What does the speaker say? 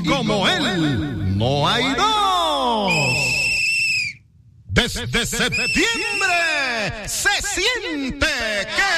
como él no hay dos. Desde septiembre se siente que